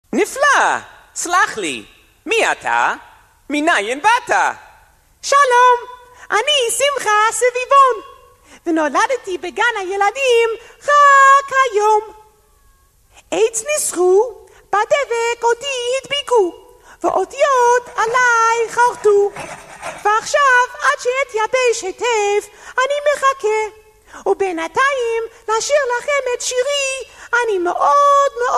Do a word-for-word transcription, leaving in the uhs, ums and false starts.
נפלא! סלח לי, מי אתה? מניין באת? שלום, אני שמחה סביבון, ונולדתי בגן הילדים רק היום. עץ ניסחו, בדבק אותי הדביקו, ואותיות עליי חרטו. ועכשיו עד שאתייבש היטב אני מחכה, ובינתיים לשיר לכם את שירי אני מאוד מאוד